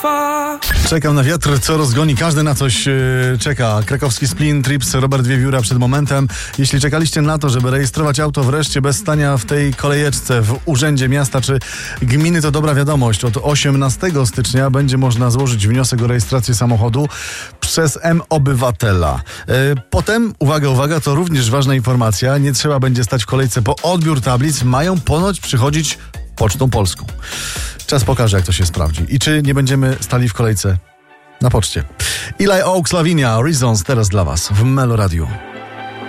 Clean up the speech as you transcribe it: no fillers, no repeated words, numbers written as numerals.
trwa. Czekam na wiatr, co rozgoni. Każdy na coś czeka. Krakowski Splin Trips, Robert Wiewióra przed momentem. Jeśli czekaliście na to, żeby rejestrować auto wreszcie bez stania w tej kolejeczce w urzędzie miasta czy gminy, to dobra wiadomość. Od 18 stycznia będzie można złożyć wniosek o rejestrację samochodu przez M-Obywatela. Potem, uwaga, to również ważna informacja, nie trzeba będzie stać w kolejce po odbiór tablic. Mają ponoć przychodzić Pocztą Polską. Czas pokaże, jak to się sprawdzi. I czy nie będziemy stali w kolejce na poczcie. Eli Oaks, Lavinia, Reasons teraz dla Was w Melo Radio.